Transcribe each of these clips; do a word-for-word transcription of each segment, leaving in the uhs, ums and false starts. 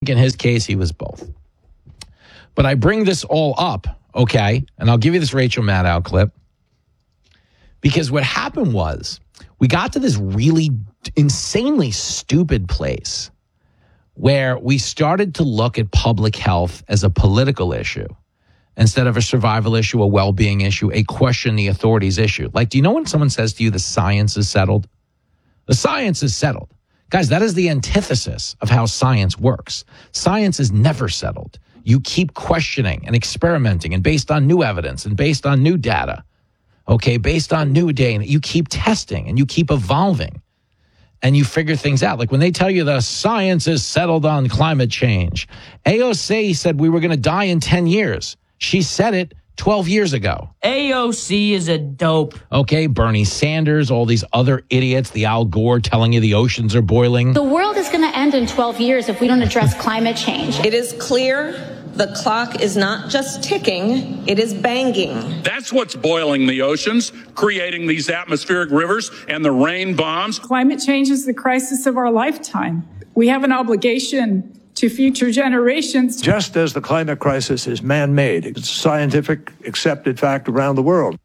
think in his case, he was both. But I bring this all up, okay, and I'll give you this Rachel Maddow clip, because what happened was we got to this really insanely stupid place where we started to look at public health as a political issue instead of a survival issue, a well-being issue, a question the authorities issue. Like, do you know when someone says to you the science is settled? The science is settled. Guys, that is the antithesis of how science works. Science is never settled. You keep questioning and experimenting, and based on new evidence and based on new data, okay, based on new data, you keep testing and you keep evolving. And you figure things out. Like when they tell you the science is settled on climate change. A O C said we were going to die in ten years. She said it twelve years ago. A O C is a dope. Okay, Bernie Sanders, all these other idiots, the Al Gore telling you the oceans are boiling. The world is going to end in twelve years if we don't address climate change. It is clear the clock is not just ticking, it is banging. That's what's boiling the oceans, creating these atmospheric rivers and the rain bombs. Climate change is the crisis of our lifetime. We have an obligation to future generations. Just as the climate crisis is man-made, it's a scientific accepted fact around the world.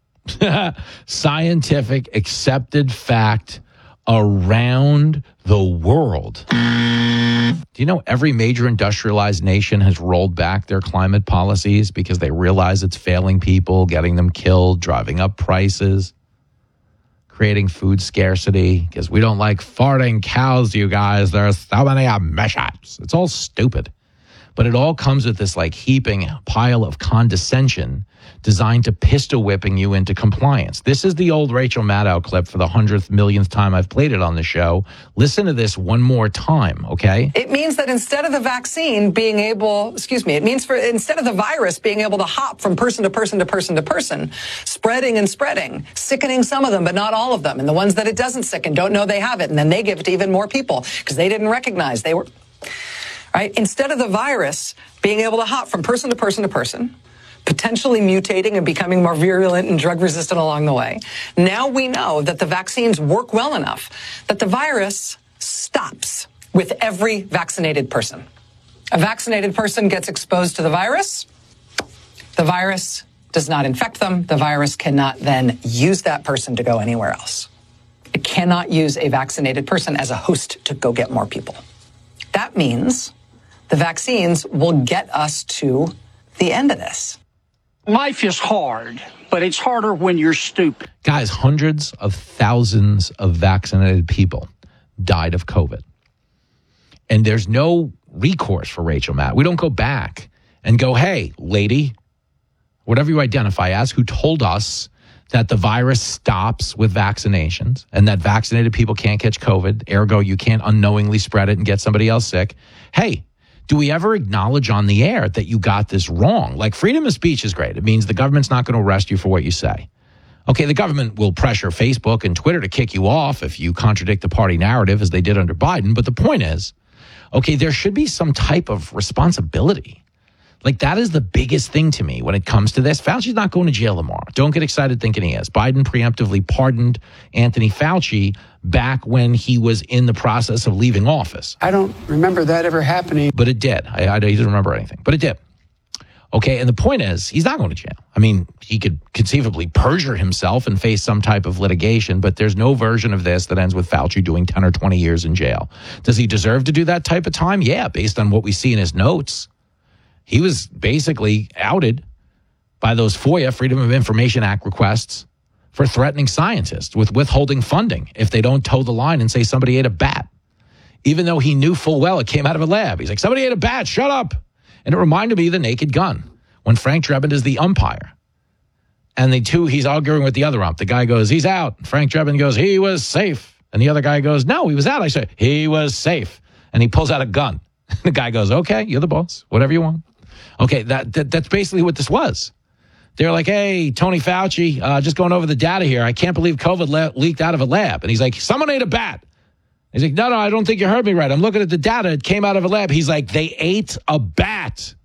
Scientific accepted fact around the world. Do you know every major industrialized nation has rolled back their climate policies because they realize it's failing people, getting them killed, driving up prices, creating food scarcity, because we don't like farting cows, you guys. There's so many emissions. It's all stupid. But it all comes with this like heaping pile of condescension designed to pistol whipping you into compliance. This is the old Rachel Maddow clip for the hundredth millionth time I've played it on the show. Listen to this one more time, okay? It means that instead of the vaccine being able, excuse me, it means for instead of the virus being able to hop from person to person to person to person, spreading and spreading, sickening some of them, but not all of them. And the ones that it doesn't sicken don't know they have it. And then they give it to even more people because they didn't recognize they were, right? Instead of the virus being able to hop from person to person to person, potentially mutating and becoming more virulent and drug resistant along the way. Now we know that the vaccines work well enough that the virus stops with every vaccinated person. A vaccinated person gets exposed to the virus. The virus does not infect them. The virus cannot then use that person to go anywhere else. It cannot use a vaccinated person as a host to go get more people. That means the vaccines will get us to the end of this. Life is hard, but it's harder when you're stupid. Guys, hundreds of thousands of vaccinated people died of COVID. And there's no recourse for Rachel Maddow. We don't go back and go, hey, lady, whatever you identify as, who told us that the virus stops with vaccinations and that vaccinated people can't catch COVID, ergo you can't unknowingly spread it and get somebody else sick. Hey, do we ever acknowledge on the air that you got this wrong? Like, freedom of speech is great. It means the government's not going to arrest you for what you say. Okay, the government will pressure Facebook and Twitter to kick you off if you contradict the party narrative, as they did under Biden. But the point is, okay, there should be some type of responsibility. Like, that is the biggest thing to me when it comes to this. Fauci's not going to jail tomorrow. Don't get excited thinking he is. Biden preemptively pardoned Anthony Fauci back when he was in the process of leaving office. I don't remember that ever happening. But it did. I, I he didn't remember anything, but it did. Okay, and the point is, he's not going to jail. I mean, he could conceivably perjure himself and face some type of litigation, but there's no version of this that ends with Fauci doing ten or twenty years in jail. Does he deserve to do that type of time? Yeah, based on what we see in his notes. He was basically outed by those FOIA, Freedom of Information Act requests for threatening scientists with withholding funding if they don't toe the line and say somebody ate a bat, even though he knew full well it came out of a lab. He's like, somebody ate a bat, shut up. And it reminded me of The Naked Gun when Frank Drebin is the umpire. And the two, he's arguing with the other ump. The guy goes, he's out. Frank Drebin goes, he was safe. And the other guy goes, no, he was out. I say, he was safe. And he pulls out a gun. The guy goes, okay, you're the boss, whatever you want. Okay, that, that that's basically what this was. They're like, hey, Tony Fauci, uh, just going over the data here. I can't believe COVID le- leaked out of a lab. And he's like, someone ate a bat. He's like, no, no, I don't think you heard me right. I'm looking at the data. It came out of a lab. He's like, they ate a bat.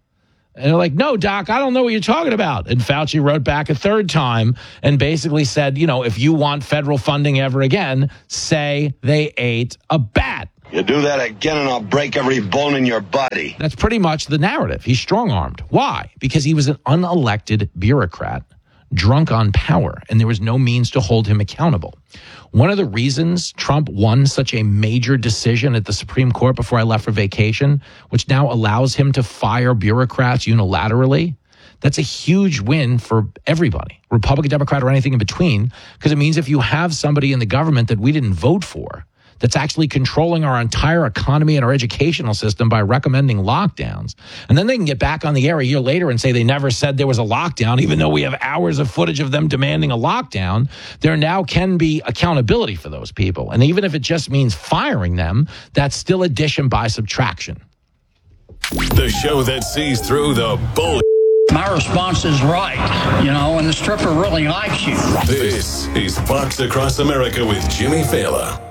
And they're like, no, Doc, I don't know what you're talking about. And Fauci wrote back a third time and basically said, you know, if you want federal funding ever again, say they ate a bat. You do that again and I'll break every bone in your body. That's pretty much the narrative. He's strong-armed. Why? Because he was an unelected bureaucrat, drunk on power, and there was no means to hold him accountable. One of the reasons Trump won such a major decision at the Supreme Court before I left for vacation, which now allows him to fire bureaucrats unilaterally, that's a huge win for everybody, Republican, Democrat, or anything in between, because it means if you have somebody in the government that we didn't vote for that's actually controlling our entire economy and our educational system by recommending lockdowns, and then they can get back on the air a year later and say they never said there was a lockdown, even though we have hours of footage of them demanding a lockdown, there now can be accountability for those people. And even if it just means firing them, that's still addition by subtraction. The show that sees through the bull. My response is right, you know, and the stripper really likes you. This is Fox Across America with Jimmy Fallon.